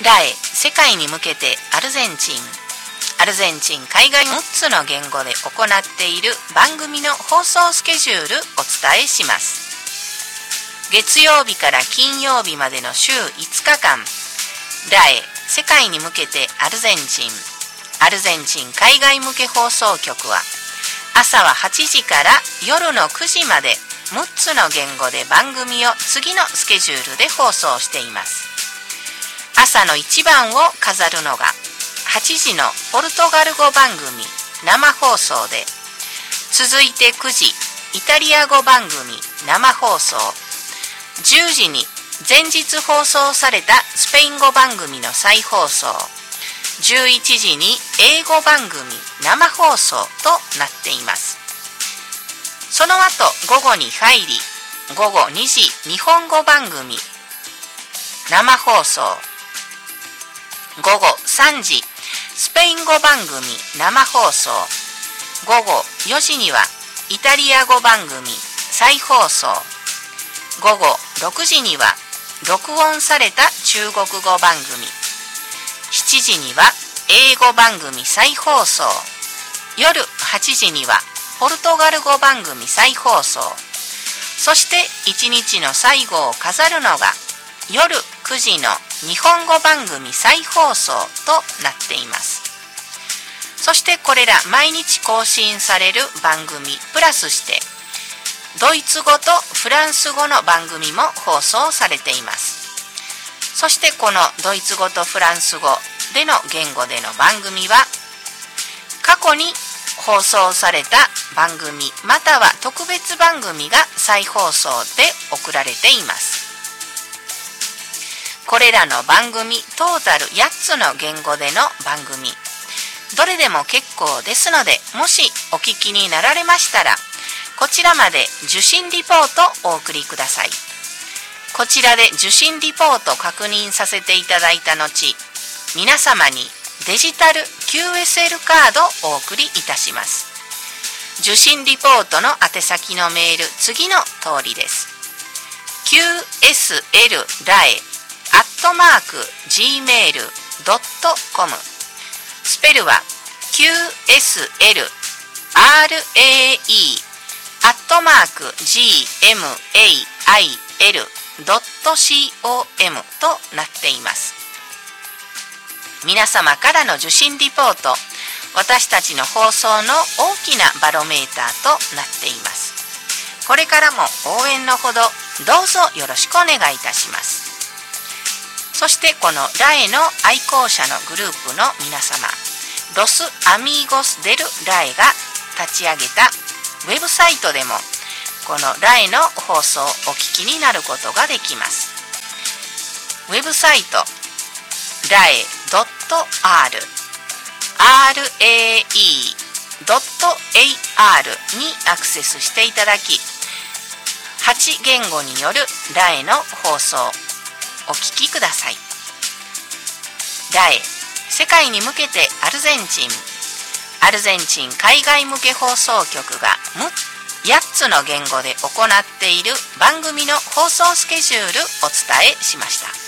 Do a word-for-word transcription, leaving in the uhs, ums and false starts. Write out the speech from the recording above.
ラエ世界に向けてアルゼンチンアルゼンチン海外むっつの言語で行っている番組の放送スケジュールお伝えします。月曜日から金曜日までの週いつかかん、ラエ世界に向けてアルゼンチンアルゼンチン海外向け放送局は朝ははちじから夜のくじまでむっつの言語で番組を次のスケジュールで放送しています。朝の一番を飾るのがはちじのポルトガル語番組生放送で、続いてくじイタリア語番組生放送、じゅうじに前日放送されたスペイン語番組の再放送、じゅういちじに英語番組生放送となっています。その後午後に入り、午後にじ日本語番組生放送、午後さんじスペイン語番組生放送、午後よじにはイタリア語番組再放送、午後ろくじには録音された中国語番組、しちじには英語番組再放送、夜はちじにはポルトガル語番組再放送、そしていちにちの最後を飾るのが夜くじの日本語番組再放送となっています。そしてこれら毎日更新される番組プラスしてドイツ語とフランス語の番組も放送されています。そしてこのドイツ語とフランス語での言語での番組は過去に放送された番組または特別番組が再放送で送られています。これらの番組トータルやっつの言語での番組、どれでも結構ですので、もしお聞きになられましたらこちらまで受信リポートお送りください。こちらで受信リポート確認させていただいた後、皆様にデジタル キューエスエル カードをお送りいたします。受信リポートの宛先のメール、次の通りです。 キューエスエル ラエアットマーク ジーメール ドットコム、 スペルは キューエスエル アール エー イー アットマーク ジーエムエーアイエル ドット コム となっています。皆様からの受信リポート、私たちの放送の大きなバロメーターとなっています。これからも応援のほどどうぞよろしくお願いいたします。そしてこのラエの愛好者のグループの皆様、ロスアミーゴスデルラエが立ち上げたウェブサイトでもこのラエの放送をお聞きになることができます。ウェブサイトラエ .r アールエーイー ドット エーアール にアクセスしていただき、はち言語によるラエの放送お聞きください。ラエ世界に向けてアルゼンチンアルゼンチン海外向け放送局がやっつの言語で行っている番組の放送スケジュールお伝えしました。